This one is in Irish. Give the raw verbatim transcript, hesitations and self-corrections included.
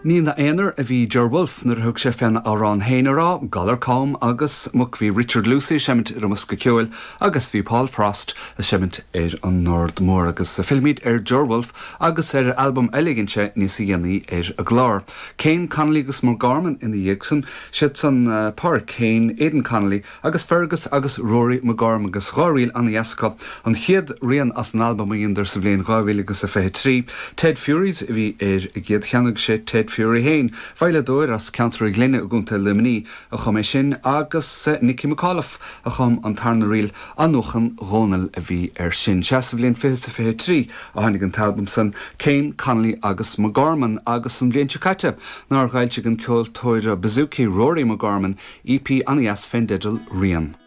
Ní na éanaar a bhí Ger Wolf nar thug sé féin árán héanará, Galar Calm agus muc bhí Richard Lucy semint ar musca ceúil agus bhí Paul Frost a semint ar an Nord Mór agus a filmid ar Ger Wolf agus ar album elegante níos a dhéanaí ar a glár. Céin Connolly agus Mór Garman ina dhéagsan, siad san uh, park Céin Aidan Connolly agus Fergus agus Rory Mór Garman agus gáiríil an iasca an chiad rian as an album a dhéandar sa bblion gáiríil agus a feihe trí. Ted Furies bhí ar a géad cheannaigh sé Ted Fury hain, bhaile dóir as counter glenne a gúnta limní a chum é sin agus uh, Nicky McAuliffe a chum an tarna riil anúchan Ronal a bhí ar sin. Seasa bblion fihe sa fihe trí a tháinig an talbum san Céin Connolly agus Mór Garman agus an bblion caite nar ghailte an ceol tóire Bazooki Rory Mór Garman E P anias Fendedal Rian.